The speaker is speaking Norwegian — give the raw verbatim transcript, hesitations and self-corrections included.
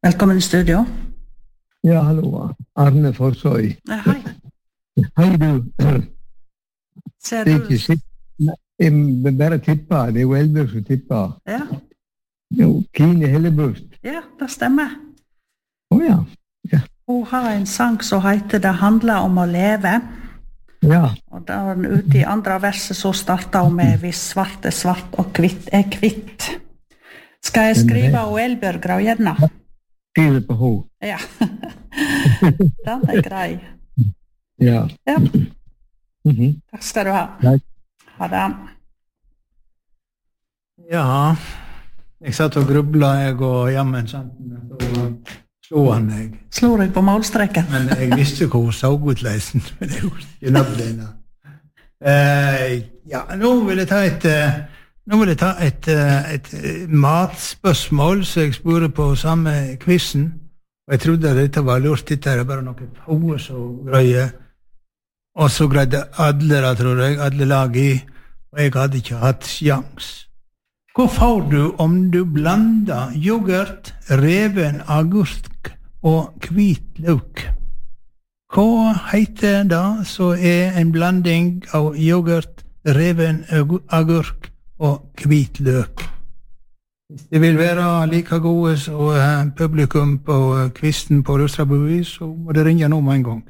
Velkommen i studio. Ja, hallo. Arne Forsøy. Ja, hei. Hei, du. Ser Det er du? ikke sitt. Jeg vil bare tippe. Det er jo Elbjørg som tipper. Ja, Jo, Kine Hellebust. ja, det stemmer. Åja. Hun har en sang som heter «Det handler om å leve». Ja. Og da var den ute i andre verset så startet hun med «Hvis svart er svart og kvitt er kvitt». Skal jeg skrive av Elbjørg Graujevna? Skriv det på ho. Ja. Den er grei. Ja. Ja, Mhm. takk skal du ha. Takk. Ha det. Ja, jeg satt og grubla, jeg og jammen sant, så slo han meg. Slår jeg på målstreken? Men jeg visste hvor hun så ut leisen, men jeg gjorde ikke nødvendig. Eh, ja, nå vil jeg ta et, eh, nå vil jeg ta et, eh, et eh, matspørsmål, så jeg spurte på samme quizen, og jeg trodde dette var lurt, dette er bare noe få så greier. Og så greide alle, da, tror jeg, alle lag i, og jeg hadde ikke hatt sjans. Hva får du om du blander yoghurt, reven agurk og hvit løk? Hva heter det så er en blanding av yoghurt, reven agurk og hvit løk? Hvis det vil være like gode som publikum på kvisten på Lustrabuvi, så må det ringe nå med en gang.